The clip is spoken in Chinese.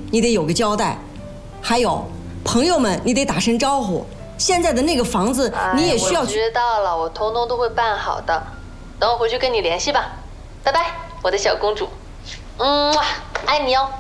你得有个交代，还有朋友们你得打声招呼。现在的那个房子你也需要去。 我知道了，我通通都会办好的。等我回去跟你联系吧，拜拜，我的小公主，爱你哦。